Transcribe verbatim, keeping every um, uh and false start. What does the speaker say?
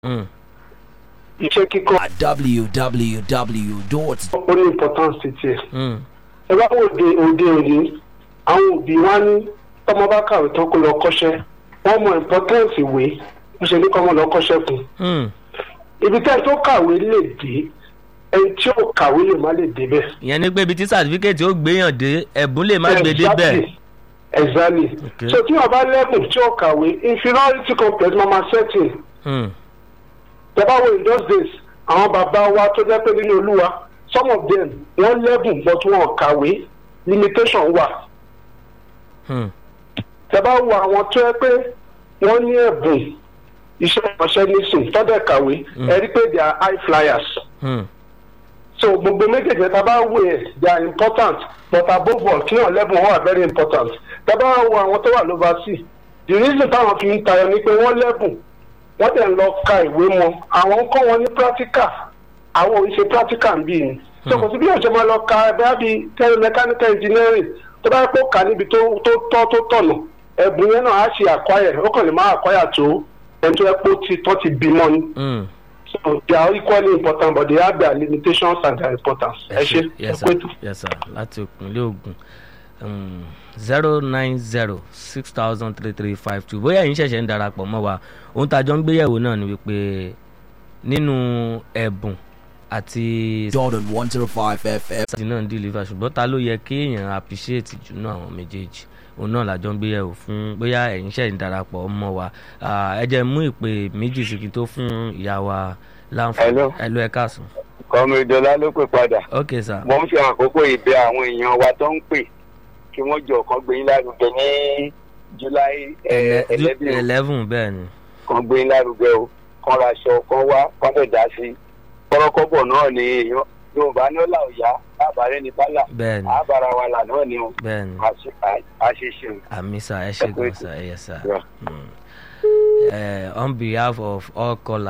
Mm. iṣẹ́ kíkọ́ w w w dot ó ní importance ti tiẹ̀. Mm. ẹ bá wò de òde òní àwọn òbí wa ní tọmọ bá kàwé tán kó lọ kọ́ṣẹ́ wọ́n mọ importance ìwé ó ṣe ní kọ́mọ lọ kọ́ṣẹ́ kù. Mm. ibi tẹ́ tó kàwé lè dé ẹni tí ó kàwé lè má lè débẹ̀. ìyẹn ni pé ibi tí certificate ó gbéyàn dé ẹ̀bùn lè má gbé débẹ̀. exactly Okay. so tí wọ́n bá lẹ́bùn tí ó kàwé inferiority complex mama setting Mm. tẹ́bá wo in those days àwọn bàbá wa tó jẹ́ pé nínú olúwa some of them wọ́n lẹ́bùn but wọn kàwé limitation wà. Mm. tẹ́bá wo àwọn tó yẹ pé wọ́n ní ẹ̀bùn iṣẹ́ ìránṣẹ́ nísìn tọ́dẹ̀ kàwé ẹ rí pé they are high flyers. Mm. so gbogbo méjèèjì tẹ́bá wo ẹ̀ they are important but above all kí wọ́n lẹ́bùn wọn are very important. tẹ́bá wo àwọn tó wà lóbasì the reason táwọn fi ń tayọ ni pé wọ́n lẹ́bùn wọ́n dẹ̀ ń lọ ka ìwé mọ́ àwọn ń kọ́ wọn ní practical àwọn ò ń ṣe practical ń bí ni. so kò sí bí ọ̀sẹ̀ máa lọ ka ẹ̀bẹ́ bí tẹ́lẹ̀ mechanical engineering tó bá pọ̀ ká níbi tó tọ́ tó tọ̀nà ẹ̀bùn yẹn náà á ṣe acquire ó kàn lè má acquire tó ẹni tó yẹ pé tó ti bímọ ni. Mm. so they are equally important but they have their limitations and their importance. ẹ ṣe ẹ pé tó. yes sir láti ìpínlẹ̀ Ògùn zero nine zero six thousand three three five two bóyá ẹ̀yin ṣẹ̀ṣẹ̀ ń darapọ̀ mọ́ wa ohun tá a jọ ń gbéyẹ̀wò náà ni wípé nínú ẹ̀bùn àti Jordan one zero five F M. ṣáàtì náà ń deliver ṣùgbọ́n ta ló yẹ kí èèyàn appreciate jù náà àwọn méjèèjì òun náà la jọ ń gbéyẹ̀wò fún bóyá ẹ̀yin ṣẹ̀ṣẹ̀ ń darapọ̀ mọ́ wa ẹ jẹ́ mú ìpè méjì sí kí tó fún ìyá wa láǹfààní. Hello. Hello, ẹ káàsán. kọ́mi ìdọ́lá ló pè padà. ok sir. mo ń fi àkókò ìbẹ àwọn èèyàn wa tó ń pè kí wọ́n jọ kan gbé yín lárugẹ ní july eleven eleven bẹ́ẹ̀ ni. kan gbé yín lárugẹ o kan ra aṣọ kan wá kan fẹ́ dá sí i kọ́rọ́kọ́bọ̀ náà ni èèyàn yorùbá ní ọ̀là òyà àbárẹ́ ní bálà bẹ́ẹ̀ ni. àbára wa là náà ni o bẹ́ẹ̀ ni. àṣeṣe. àmì sà ẹ ṣe gan sà ẹ yẹ sà. Yeah. Mm. Uh, on behalf of all callers.